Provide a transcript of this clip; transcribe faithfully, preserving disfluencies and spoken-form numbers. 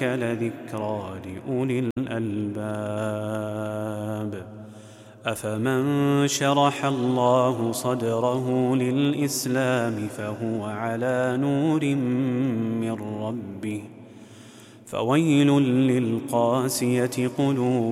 ذلك لذكرى لأولي الألباب. أفمن شرح الله صدره للإسلام فهو على نور من ربه فويل للقاسية قلوبهم